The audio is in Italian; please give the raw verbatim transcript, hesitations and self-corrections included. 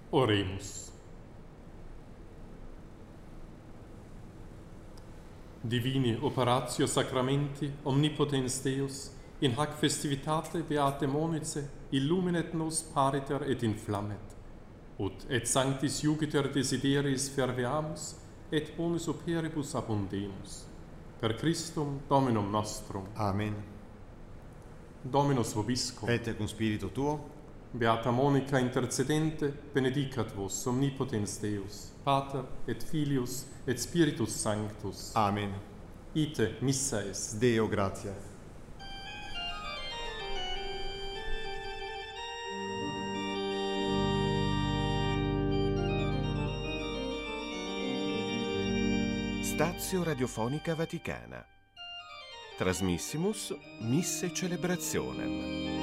Oremus. Divini operatio sacramenti, omnipotens Deus, in hac festivitate beate monice, illuminet nos pariter et inflammet, ut et sanctis Jupiter desideris ferveamus, et bonus operibus abundemus. Per Christum Dominum nostrum. Amen. Dominus vobiscum. Et cum spiritu tuo. Beata Monica intercedente, benedicat vos omnipotens Deus, Pater et Filius et Spiritus Sanctus. Amen. Ite missa est. Deo gratias. Stazio Radiofonica Vaticana. Trasmissimus Misse Celebrationem.